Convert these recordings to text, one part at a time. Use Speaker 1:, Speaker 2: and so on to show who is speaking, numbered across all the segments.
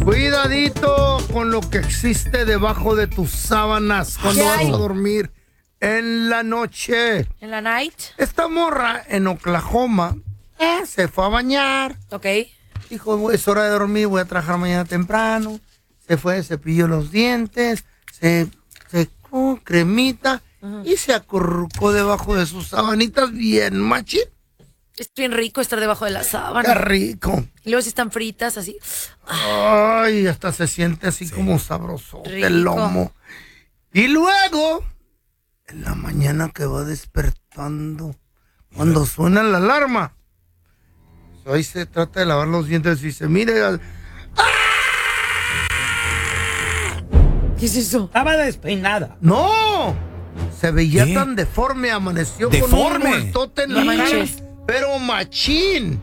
Speaker 1: Cuidadito con lo que existe debajo de tus sábanas cuando vas a dormir en la noche.
Speaker 2: ¿En la night?
Speaker 1: Esta morra en Oklahoma se fue a bañar.
Speaker 2: Ok.
Speaker 1: Dijo, es hora de dormir, voy a trabajar mañana temprano. Se fue, cepilló los dientes, se secó, cremita, y se acurrucó debajo de sus sabanitas bien machín.
Speaker 2: Es bien rico estar debajo de la sábana.
Speaker 1: Qué rico.
Speaker 2: Y luego si están fritas, así.
Speaker 1: Ay, hasta se siente así como sabroso el lomo. Y luego, en la mañana que va despertando, cuando suena la alarma, ahí se trata de lavar los dientes y dice, mire,
Speaker 2: ¿qué es eso?
Speaker 3: Estaba despeinada.
Speaker 1: ¡no! Se veía tan deforme, amaneció con un bultote en la cara, pero machín,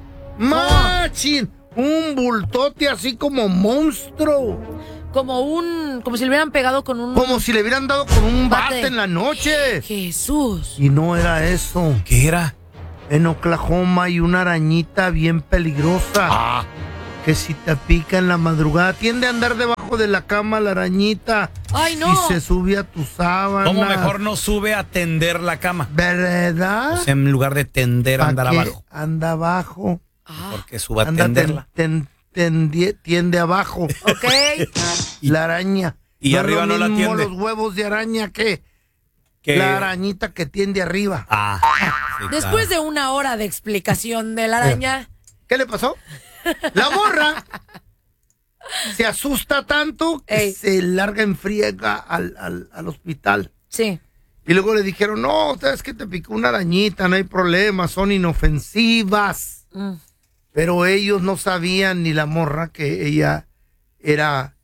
Speaker 1: un bultote así como monstruo.
Speaker 2: Como si le hubieran pegado con un...
Speaker 1: Como si le hubieran dado con un bate en la noche.
Speaker 2: Jesús.
Speaker 1: Y no era eso.
Speaker 3: ¿Qué era?
Speaker 1: En Oklahoma hay una arañita bien peligrosa. Que si te pica en la madrugada, tiende a andar debajo de la cama la arañita.
Speaker 2: ¡Ay, no!
Speaker 1: Y se sube a tu sábana.
Speaker 3: ¿Cómo mejor no sube a tender la cama?
Speaker 1: ¿Verdad?
Speaker 3: O sea, en lugar de tender, andar abajo.
Speaker 1: Anda abajo.
Speaker 3: Porque suba a tenderla.
Speaker 1: Tiende abajo.
Speaker 2: Ok.
Speaker 1: La araña.
Speaker 3: Y
Speaker 1: no
Speaker 3: arriba no la tiende.
Speaker 1: Los huevos de araña que la arañita que tiende arriba.
Speaker 3: Sí,
Speaker 2: Después de una hora de explicación de la araña.
Speaker 1: ¿Qué le pasó? La morra se asusta tanto que se larga en friega al hospital.
Speaker 2: Sí.
Speaker 1: Y luego le dijeron, no, sabes que te picó una arañita, no hay problema, son inofensivas. Pero ellos no sabían, ni la morra, que ella era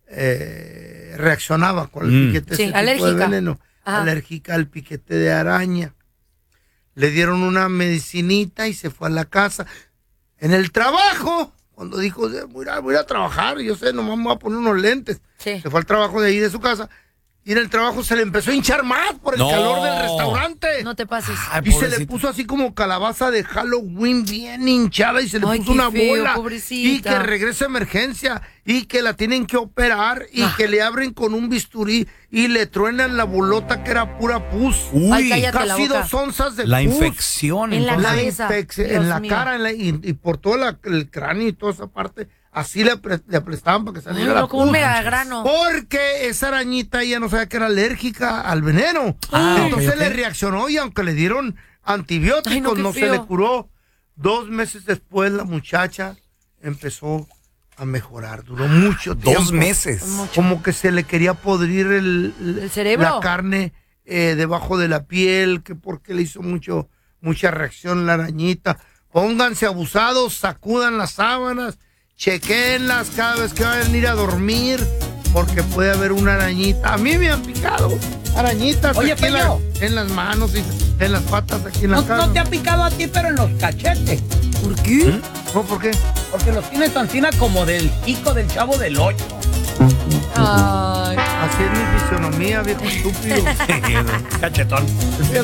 Speaker 1: reaccionaba con el piquete ese tipo de veneno. Alérgica al piquete de araña. Le dieron una medicinita y se fue a la casa. En el trabajo, cuando dijo, voy a ir a trabajar, yo sé, nomás me voy a poner unos lentes. Se fue al trabajo de ahí de su casa. Y en el trabajo se le empezó a hinchar más por el calor del restaurante.
Speaker 2: No te pases.
Speaker 1: Y se le puso así como calabaza de Halloween bien hinchada y se le puso una bola.
Speaker 2: Pobrecita.
Speaker 1: Y que regrese a emergencia y que la tienen que operar y que le abren con un bisturí y le truenan la bolota que era pura pus.
Speaker 3: Uy,
Speaker 1: casi 2 onzas de
Speaker 3: la
Speaker 1: pus.
Speaker 3: infección.
Speaker 2: En la
Speaker 1: Entonces,
Speaker 2: cabeza.
Speaker 1: en la cara y por todo el cráneo y toda esa parte. Así le aprestaban para que saliera la
Speaker 2: como un megagrano.
Speaker 1: Porque esa arañita ella no sabía que era alérgica al veneno. Entonces le reaccionó y aunque le dieron antibióticos, no se le curó. 2 meses después la muchacha empezó a mejorar. Duró mucho tiempo.
Speaker 3: 2 meses.
Speaker 1: Como que se le quería podrir
Speaker 2: el cerebro.
Speaker 1: La carne debajo de la piel, que porque le hizo mucha reacción la arañita. Pónganse abusados, sacudan las sábanas. Chequenlas cada vez que vayan a ir a dormir, porque puede haber una arañita. A mí me han picado arañitas.
Speaker 3: Oye,
Speaker 1: aquí en las manos y en las patas aquí en la casa.
Speaker 3: No te ha picado a ti, pero en los cachetes.
Speaker 2: ¿Por qué?
Speaker 1: No, ¿por qué?
Speaker 3: Porque los tienes tan fina como del pico del Chavo del 8.
Speaker 2: Ay.
Speaker 1: Así es mi fisionomía, viejo estúpido.
Speaker 3: Cachetón.